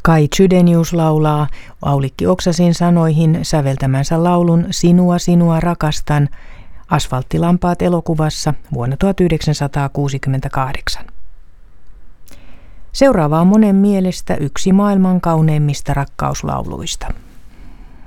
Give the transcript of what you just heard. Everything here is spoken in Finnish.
Kai Chydenius laulaa Aulikki Oksasin sanoihin säveltämänsä laulun Sinua, sinua rakastan Asfalttilampaat elokuvassa vuonna 1968. Seuraava on monen mielestä yksi maailman kauneimmista rakkauslauluista.